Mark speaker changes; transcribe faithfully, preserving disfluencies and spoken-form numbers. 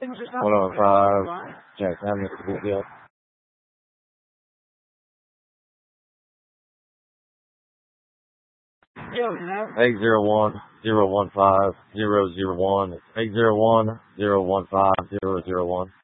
Speaker 1: one oh five, Jackson Avenue, big deal. eight zero one, zero one five, zero zero one. eight zero one, zero one five, zero zero one.